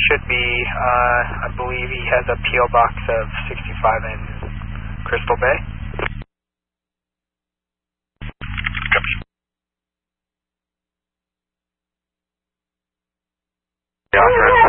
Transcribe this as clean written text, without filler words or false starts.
should be, I believe he has a P.O. box of 65 in Crystal Bay. Yeah,